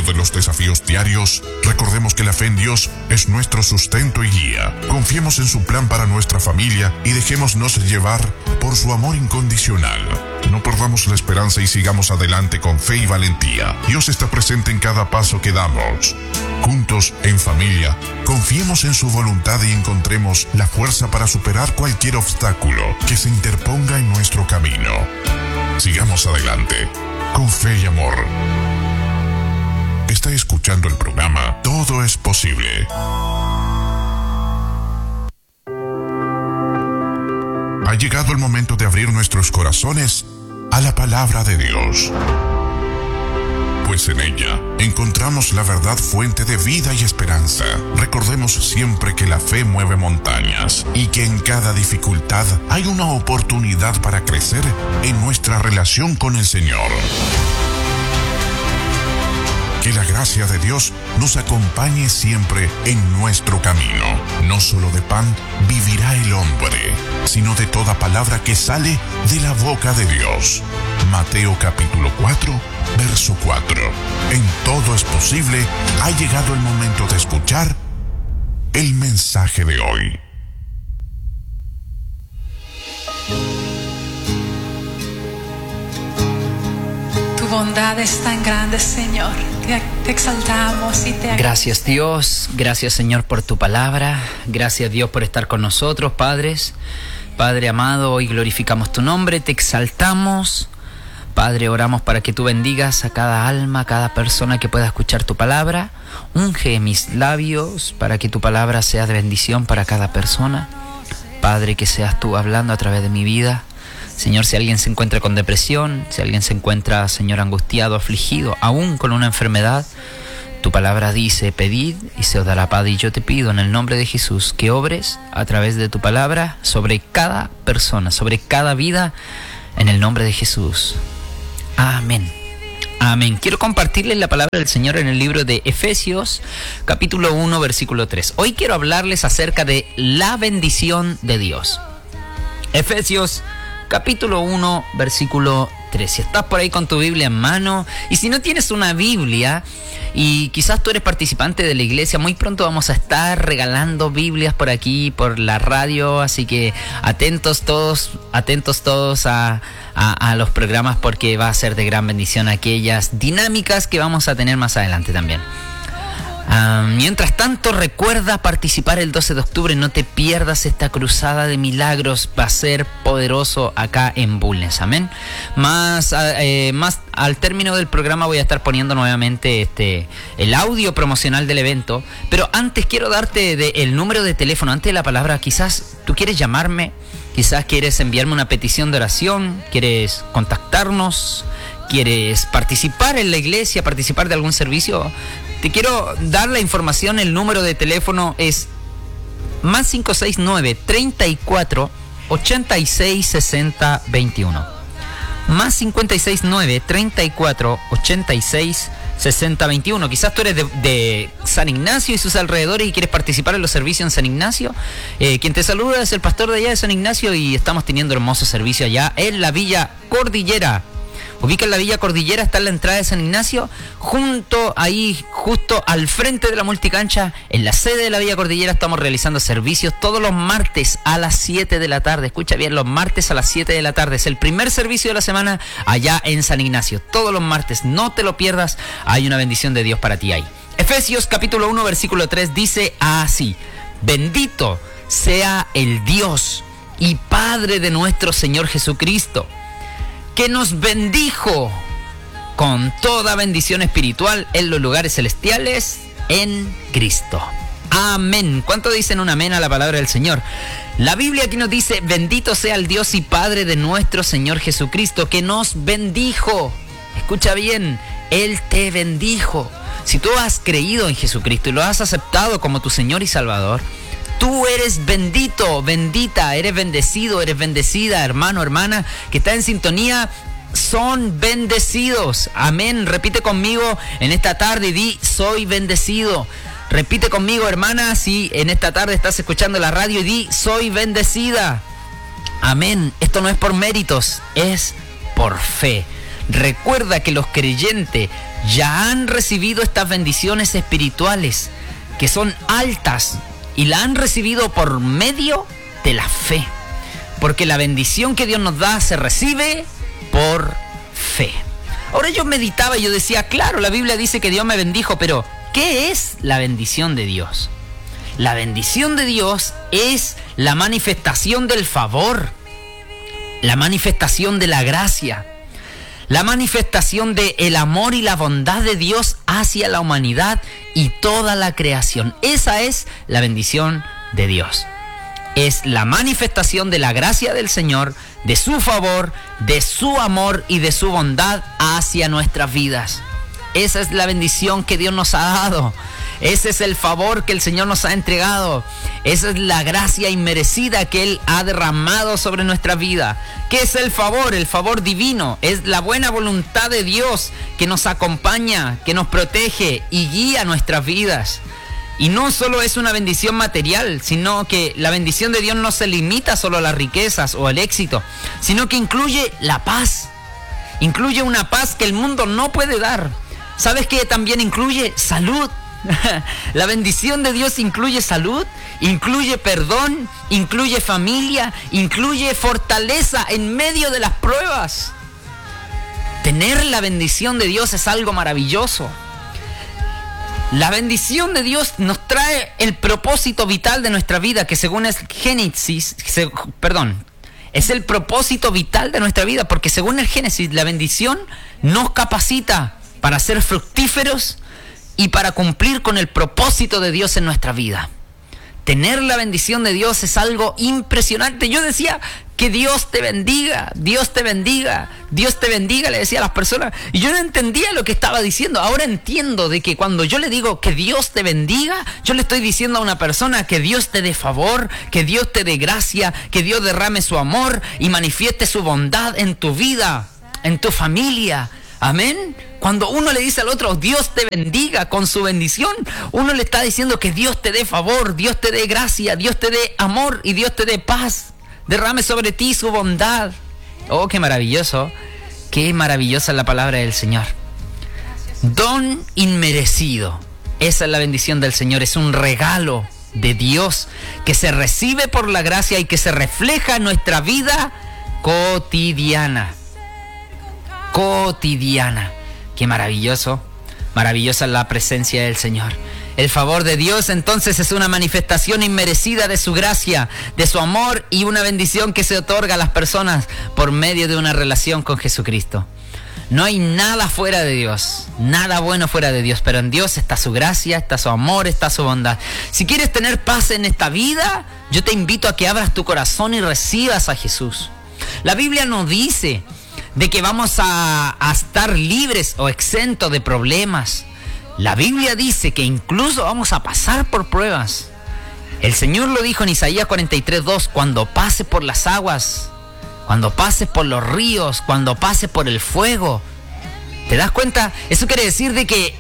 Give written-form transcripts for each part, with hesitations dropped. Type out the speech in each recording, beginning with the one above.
de los desafíos diarios, recordemos que la fe en Dios es nuestro sustento y guía. Confiemos en su plan para nuestra familia y dejémonos llevar por su amor incondicional. No perdamos la esperanza y sigamos adelante con fe y valentía. Dios está presente en cada paso que damos. Juntos, en familia, confiemos en su voluntad y encontremos la fuerza para superar cualquier obstáculo que se interponga en nuestro camino. Sigamos adelante, con fe y amor. Está escuchando el programa Todo es Posible. Ha llegado el momento de abrir nuestros corazones a la palabra de Dios. Pues en ella encontramos la verdad, fuente de vida y esperanza. Recordemos siempre que la fe mueve montañas y que en cada dificultad hay una oportunidad para crecer en nuestra relación con el Señor. Que la gracia de Dios nos acompañe siempre en nuestro camino. No solo de pan vivirá el hombre, sino de toda palabra que sale de la boca de Dios. Mateo capítulo 4, verso 4. En Todo es Posible ha llegado el momento de escuchar el mensaje de hoy. Tu bondad es tan grande, Señor. Te exaltamos y te agradecemos. Gracias, Dios. Gracias, Señor, por tu palabra. Gracias, Dios, por estar con nosotros, padres. Padre amado, hoy glorificamos tu nombre, te exaltamos. Padre, oramos para que tú bendigas a cada alma, a cada persona que pueda escuchar tu palabra. Unge mis labios para que tu palabra sea de bendición para cada persona. Padre, que seas tú hablando a través de mi vida. Señor, si alguien se encuentra con depresión, si alguien se encuentra, Señor, angustiado, afligido, aún con una enfermedad, tu palabra dice, pedid y se os dará, Padre. Y yo te pido en el nombre de Jesús que obres a través de tu palabra sobre cada persona, sobre cada vida, en el nombre de Jesús. Amén. Amén. Quiero compartirles la palabra del Señor en el libro de Efesios, capítulo 1, versículo 3. Hoy quiero hablarles acerca de la bendición de Dios. Efesios capítulo 1, versículo 3. Si estás por ahí con tu Biblia en mano, y si no tienes una Biblia y quizás tú eres participante de la iglesia, muy pronto vamos a estar regalando Biblias por aquí, por la radio, así que atentos todos a los programas, porque va a ser de gran bendición aquellas dinámicas que vamos a tener más adelante también. Mientras tanto, recuerda participar el 12 de octubre, no te pierdas esta cruzada de milagros, va a ser poderoso acá en Bulnes, amén. Más al término del programa voy a estar poniendo nuevamente el audio promocional del evento, pero antes quiero darte el número de teléfono, antes de la palabra. Quizás tú quieres llamarme, quizás quieres enviarme una petición de oración, quieres contactarnos, quieres participar en la iglesia, participar de algún servicio. Te quiero dar la información. El número de teléfono es más 569 34 86 60 21. Más 569 34 86 60 21. Quizás tú eres de San Ignacio y sus alrededores y quieres participar en los servicios en San Ignacio. Quien te saluda es el pastor de allá de San Ignacio y estamos teniendo hermoso servicio allá en la Villa Cordillera. Ubica en la Villa Cordillera, está en la entrada de San Ignacio, justo al frente de la multicancha, en la sede de la Villa Cordillera. Estamos realizando servicios todos los martes a las 7 de la tarde. Escucha bien, los martes a las 7 de la tarde. Es el primer servicio de la semana allá en San Ignacio. Todos los martes, no te lo pierdas, hay una bendición de Dios para ti ahí. Efesios capítulo 1, versículo 3 dice así: bendito sea el Dios y Padre de nuestro Señor Jesucristo, que nos bendijo con toda bendición espiritual en los lugares celestiales en Cristo. Amén. ¿Cuánto dicen un amén a la palabra del Señor? La Biblia aquí nos dice: bendito sea el Dios y Padre de nuestro Señor Jesucristo, que nos bendijo. Escucha bien, Él te bendijo. Si tú has creído en Jesucristo y lo has aceptado como tu Señor y Salvador, tú eres bendito, bendita, eres bendecido, eres bendecida, hermano, hermana, que está en sintonía, son bendecidos. Amén. Repite conmigo en esta tarde y di: soy bendecido. Repite conmigo, hermana, si en esta tarde estás escuchando la radio, y di: soy bendecida. Amén. Esto no es por méritos, es por fe. Recuerda que los creyentes ya han recibido estas bendiciones espirituales que son altas y la han recibido por medio de la fe. Porque la bendición que Dios nos da se recibe por fe. Ahora yo meditaba y yo decía, claro, la Biblia dice que Dios me bendijo, pero ¿qué es la bendición de Dios? La bendición de Dios es la manifestación del favor, la manifestación de la gracia, la manifestación del amor y la bondad de Dios hacia la humanidad y toda la creación. Esa es la bendición de Dios. Es la manifestación de la gracia del Señor, de su favor, de su amor y de su bondad hacia nuestras vidas. Esa es la bendición que Dios nos ha dado. Ese es el favor que el Señor nos ha entregado. Esa es la gracia inmerecida que Él ha derramado sobre nuestra vida. ¿Qué es el favor? El favor divino. Es la buena voluntad de Dios que nos acompaña, que nos protege y guía nuestras vidas. Y no solo es una bendición material, sino que la bendición de Dios no se limita solo a las riquezas o al éxito, sino que incluye la paz. Incluye una paz que el mundo no puede dar. ¿Sabes qué también incluye? Salud. La bendición de Dios incluye salud, incluye perdón, incluye familia, incluye fortaleza en medio de las pruebas. Tener la bendición de Dios es algo maravilloso. La bendición de Dios nos trae el propósito vital de nuestra vida, que según es Génesis, es el propósito vital de nuestra vida, porque según el Génesis, la bendición nos capacita para ser fructíferos y para cumplir con el propósito de Dios en nuestra vida. Tener la bendición de Dios es algo impresionante. Yo decía, que Dios te bendiga, Dios te bendiga, Dios te bendiga, le decía a las personas. Y yo no entendía lo que estaba diciendo. Ahora entiendo de que cuando yo le digo que Dios te bendiga, yo le estoy diciendo a una persona que Dios te dé favor, que Dios te dé gracia, que Dios derrame su amor y manifieste su bondad en tu vida, en tu familia. Amén. Cuando uno le dice al otro, Dios te bendiga con su bendición, uno le está diciendo que Dios te dé favor, Dios te dé gracia, Dios te dé amor y Dios te dé paz. Derrame sobre ti su bondad. Oh, qué maravilloso. Qué maravillosa es la palabra del Señor. Don inmerecido. Esa es la bendición del Señor. Es un regalo de Dios que se recibe por la gracia y que se refleja en nuestra vida cotidiana. Cotidiana. Qué maravilloso. Maravillosa es la presencia del Señor. El favor de Dios entonces es una manifestación inmerecida de su gracia, de su amor y una bendición que se otorga a las personas por medio de una relación con Jesucristo. No hay nada fuera de Dios, nada bueno fuera de Dios, pero en Dios está su gracia, está su amor, está su bondad. Si quieres tener paz en esta vida, yo te invito a que abras tu corazón y recibas a Jesús. La Biblia nos dice de que vamos a estar libres o exentos de problemas. La Biblia dice que incluso vamos a pasar por pruebas. El Señor lo dijo en Isaías 43:2, cuando pase por las aguas, cuando pase por los ríos, cuando pase por el fuego. ¿Te das cuenta? Eso quiere decir de que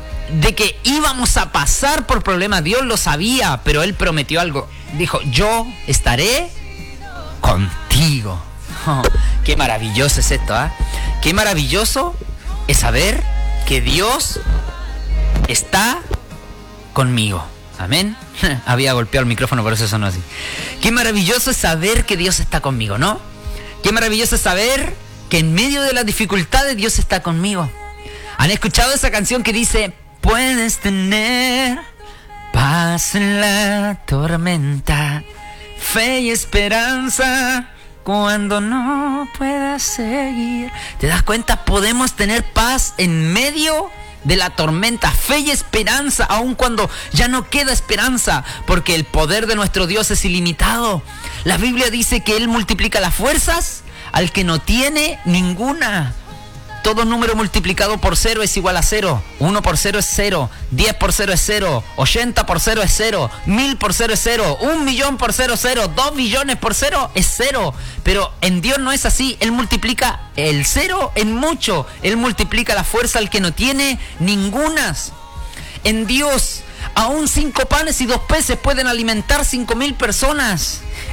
íbamos a pasar por problemas. Dios lo sabía, pero Él prometió algo. Dijo, yo estaré contigo. Oh, qué maravilloso es esto, ¿eh? Qué maravilloso es saber que Dios está conmigo. Amén. Había golpeado el micrófono, por eso sonó así. Qué maravilloso es saber que Dios está conmigo, ¿no? Qué maravilloso es saber que en medio de las dificultades Dios está conmigo. ¿Han escuchado esa canción que dice, puedes tener paz en la tormenta, fe y esperanza cuando no puedas seguir? ¿Te das cuenta? Podemos tener paz en medio de la tormenta, fe y esperanza, aun cuando ya no queda esperanza, porque el poder de nuestro Dios es ilimitado. La Biblia dice que Él multiplica las fuerzas al que no tiene ninguna. Todo número multiplicado por 0 es igual a 0. 1 por 0 es 0. 10 por 0 es 0. 80 por 0 es 0. 1000 por 0 es 0. 1 millón por 0 es 0. 2 billones por 0 es 0. Pero en Dios no es así. Él multiplica el 0 en mucho. Él multiplica la fuerza al que no tiene ningunas. En Dios, aún 5 panes y 2 peces pueden alimentar 5000 personas.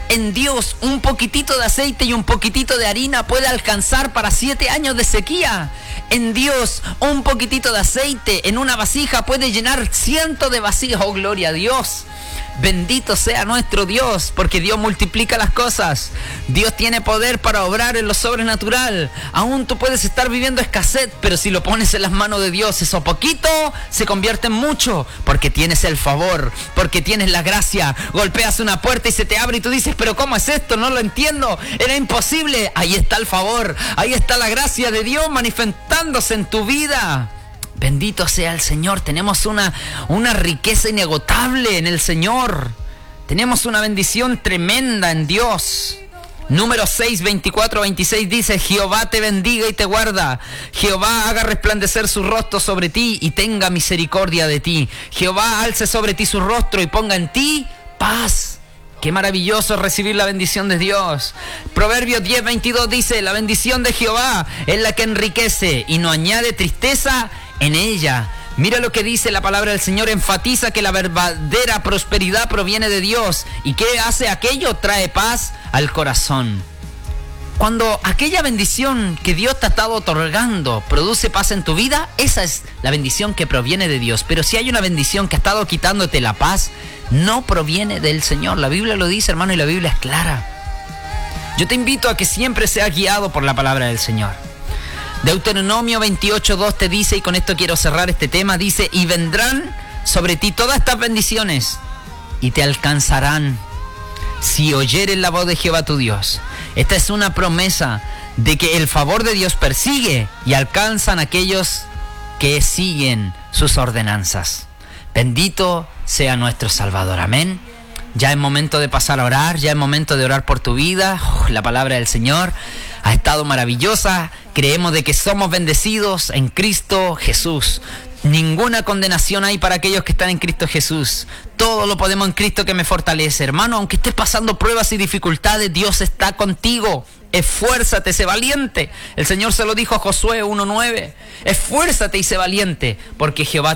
En Dios, un poquitito de aceite y un poquitito de harina puede alcanzar para 7 años de sequía. En Dios, un poquitito de aceite en una vasija puede llenar cientos de vasijas. Oh, gloria a Dios. Bendito sea nuestro Dios, porque Dios multiplica las cosas. Dios tiene poder para obrar en lo sobrenatural. Aún tú puedes estar viviendo escasez, pero si lo pones en las manos de Dios, eso poquito se convierte en mucho, porque tienes el favor, porque tienes la gracia. Golpeas una puerta y se te abre y tú dices, pero ¿cómo es esto? No lo entiendo, era imposible. Ahí está el favor, ahí está la gracia de Dios manifestándose en tu vida. Bendito sea el Señor. Tenemos una riqueza inagotable en el Señor. Tenemos una bendición tremenda en Dios. Número 6, 24, 26 dice: Jehová te bendiga y te guarda. Jehová haga resplandecer su rostro sobre ti y tenga misericordia de ti. Jehová alce sobre ti su rostro y ponga en ti paz. Qué maravilloso es recibir la bendición de Dios. Proverbios 10, 22 dice: la bendición de Jehová es la que enriquece y no añade tristeza en ella. Mira lo que dice la palabra del Señor, enfatiza que la verdadera prosperidad proviene de Dios. ¿Y qué hace aquello? Trae paz al corazón. Cuando aquella bendición que Dios te ha estado otorgando produce paz en tu vida, esa es la bendición que proviene de Dios. Pero si hay una bendición que ha estado quitándote la paz, no proviene del Señor. La Biblia lo dice, hermano, y la Biblia es clara. Yo te invito a que siempre seas guiado por la palabra del Señor. Deuteronomio 28:2 te dice, y con esto quiero cerrar este tema, dice: y vendrán sobre ti todas estas bendiciones y te alcanzarán si oyeres la voz de Jehová tu Dios. Esta es una promesa de que el favor de Dios persigue y alcanzan a aquellos que siguen sus ordenanzas. Bendito sea nuestro Salvador. Amén. Ya es momento de pasar a orar, ya es momento de orar por tu vida. La palabra del Señor ha estado maravillosa. Creemos de que somos bendecidos en Cristo Jesús. Ninguna condenación hay para aquellos que están en Cristo Jesús. Todo lo podemos en Cristo que me fortalece. Hermano, aunque estés pasando pruebas y dificultades, Dios está contigo. Esfuérzate, sé valiente. El Señor se lo dijo a Josué 1:9. Esfuérzate y sé valiente, porque Jehová